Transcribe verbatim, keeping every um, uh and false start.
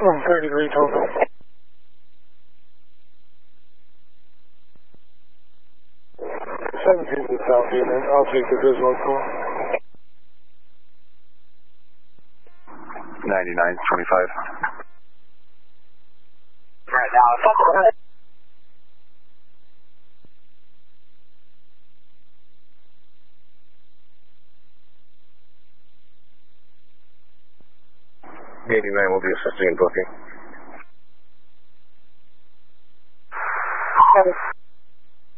thirty degree total. seventeen to South Eastern. I'll take the Griswold call. ninety-nine twenty-five. Right now, it's eighty-nine will be assisting in booking.